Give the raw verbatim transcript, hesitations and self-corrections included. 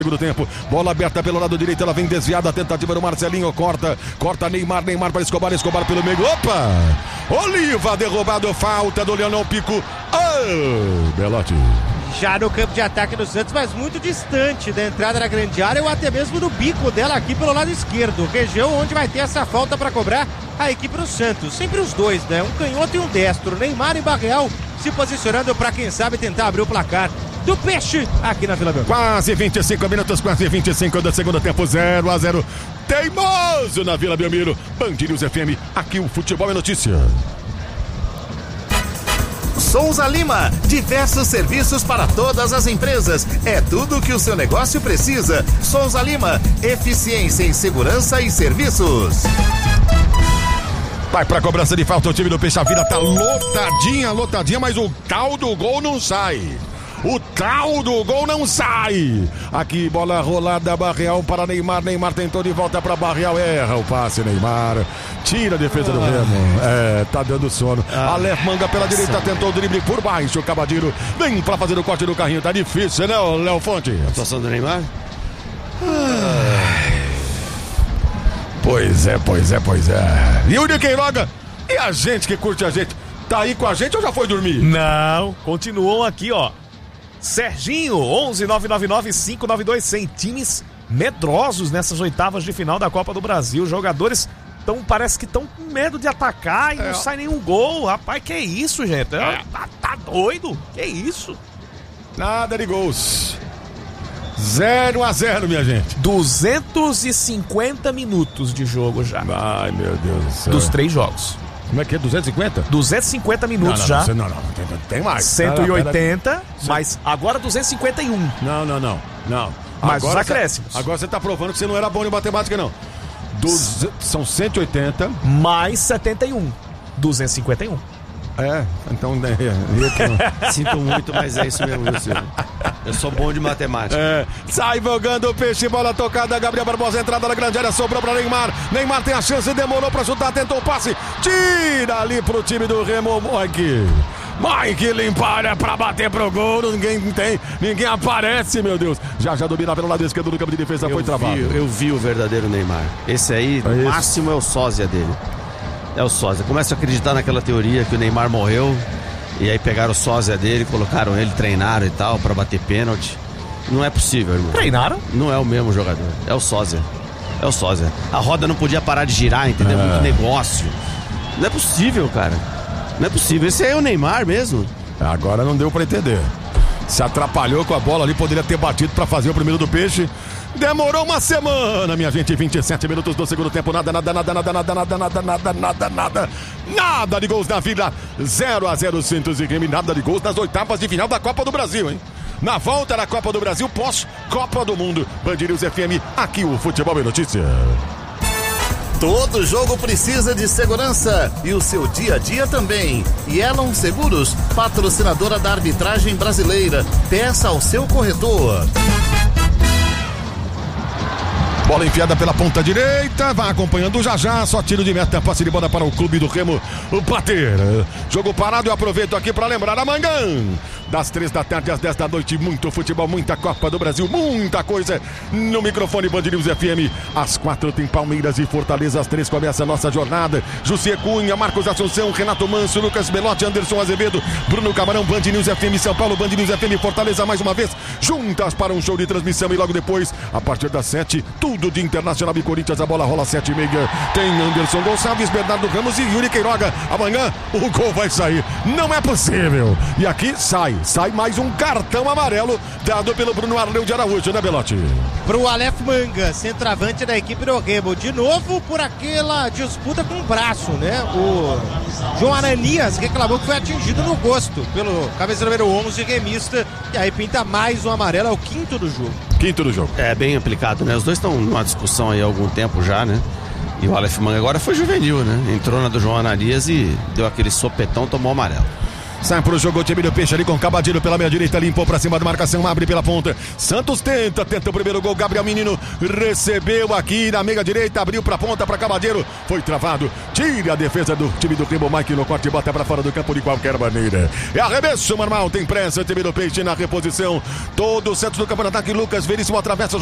Segundo tempo, bola aberta pelo lado direito, ela vem desviada, a tentativa do Marcelinho, corta, corta Neymar, Neymar para Escobar, Escobar pelo meio, opa! Oliva derrubado, falta do Leonel Pico, oh, Belotti. Já no campo de ataque do Santos, mas muito distante da entrada na grande área ou até mesmo do bico dela aqui pelo lado esquerdo, região onde vai ter essa falta para cobrar a equipe do Santos, sempre os dois, né? Um canhoto e um destro, Neymar e Barreal se posicionando para quem sabe tentar abrir o placar do Peixe aqui na Vila Belmiro. Quase vinte e cinco minutos, quase vinte e cinco do segundo tempo, zero a zero. Teimoso na Vila Belmiro. Band News F M, aqui o futebol é notícia. Souza Lima, diversos serviços para todas as empresas. É tudo o que o seu negócio precisa. Souza Lima, eficiência em segurança e serviços. Vai pra cobrança de falta o time do Peixe, a vida tá lotadinha, lotadinha, mas o tal do gol não sai. O tal do gol não sai. Aqui, bola rolada, Barreal para Neymar. Neymar tentou de volta para Barreal. Erra o passe, Neymar. Tira a defesa ah. do Remo. É, tá dando sono. Ah. Aleph Manga pela direita, Sim. tentou o drible por baixo. O Cabadiro vem pra fazer o corte do carrinho. Tá difícil, né, Léo Fonte? A situação do Neymar? Ah. Pois é, pois é, pois é. E o de Queiroga? E a gente que curte a gente? Tá aí com a gente ou já foi dormir? Não, continuam aqui, ó. Serginho, onze nove nove nove cinco nove dois cem. Times medrosos nessas oitavas de final da Copa do Brasil. Jogadores tão, parece que estão com medo de atacar e é. não sai nenhum gol. Rapaz, que isso, gente? É. Tá, tá doido? Que isso? Nada de gols. zero a zero, minha gente. duzentos e cinquenta minutos de jogo já. Ai, meu Deus do céu. Dos três jogos. Como é que é? duzentos e cinquenta? duzentos e cinquenta minutos não, não, já. Não, não, não, tem, tem mais. cento e oitenta, mas agora duzentos e cinquenta e um. Não, não, não, não. Mas agora os acréscimos. Cê, agora você tá provando que você não era bom em matemática, não. Doze, são cento e oitenta. Mais setenta e um. duzentos e cinquenta e um. É, então... É, é, Sinto muito, mas é isso mesmo, Silvio. Eu sou bom de matemática. É, sai jogando o Peixe, bola tocada, Gabriel Barbosa, entrada na grande área, sobrou pra Neymar. Neymar tem a chance, demorou pra chutar, tentou o passe, tira ali pro time do Remo. Mike, Mike limpa a área pra bater pro gol, ninguém tem, ninguém aparece, meu Deus. Já já domina pelo lado esquerdo do campo de defesa, eu foi travado. Vi, eu vi o verdadeiro Neymar. Esse aí, no é máximo, é o sósia dele. É o sósia. Começa a acreditar naquela teoria que o Neymar morreu e aí pegaram o sósia dele, colocaram ele, treinaram e tal pra bater pênalti. Não é possível, irmão. Treinaram? Não é o mesmo jogador. É o sósia. É o sósia. A roda não podia parar de girar, entendeu? É. Muito negócio. Não é possível, cara. Não é possível. Esse aí é o Neymar mesmo. Agora não deu pra entender. Se atrapalhou com a bola ali, poderia ter batido pra fazer o primeiro do Peixe. Demorou uma semana, minha gente. vinte e sete minutos do segundo tempo. Nada, nada, nada, nada, nada, nada, nada, nada, nada, nada. Nada de gols na Vila. zero a zero Santos e Grêmio. Nada de gols nas oitavas de final da Copa do Brasil, hein? Na volta da Copa do Brasil, pós-Copa do Mundo. Band News F M, aqui o Futebol é Notícia. Todo jogo precisa de segurança e o seu dia a dia também. Yellow Seguros, patrocinadora da arbitragem brasileira. Peça ao seu corretor. Bola enfiada pela ponta direita, vai acompanhando já já, só tiro de meta, passe de bola para o clube do Remo bater. Jogo parado, eu aproveito aqui para lembrar amanhã, das três da tarde às dez da noite, muito futebol, muita Copa do Brasil, muita coisa no microfone Band News F M. Às quatro tem Palmeiras e Fortaleza, às três começa a nossa jornada. José Cunha, Marcos Assunção, Renato Manso, Lucas Belotti, Anderson Azevedo, Bruno Camarão, Band News F M São Paulo, Band News F M Fortaleza mais uma vez, juntas para um show de transmissão e logo depois, a partir das sete, tudo de Internacional e Corinthians, a bola rola sete e meia. Tem Anderson Gonçalves, Bernardo Ramos e Yuri Queiroga. Amanhã o gol vai sair. Não é possível. E aqui sai, sai mais um cartão amarelo dado pelo Bruno Arleu de Araújo, né, Belotti? Pro Aleph Manga, centroavante da equipe do Remo. De novo por aquela disputa com o braço, né? O João Ananias reclamou que foi atingido no gosto pelo cabeça número onze remista. E aí pinta mais um amarelo, é o quinto do jogo. Quinto do jogo. É bem aplicado, né? Os dois estão numa discussão aí há algum tempo já, né? E o Aleph Manga agora foi juvenil, né? Entrou na do João Ananias e deu aquele sopetão, tomou amarelo. Sai pro jogo o time do Peixe ali com Cavadinho pela meia direita, limpou pra cima da marcação, abre pela ponta. Santos tenta, tenta o primeiro gol. Gabriel Menino recebeu aqui na meia direita, abriu pra ponta pra Cavadinho. Foi travado. Tira a defesa do time do Remo. Mike no corte, bota pra fora do campo de qualquer maneira. É arremesso normal, tem pressa. O time do Peixe na reposição. Todo o Santos no campo de ataque. Lucas Veríssimo atravessa.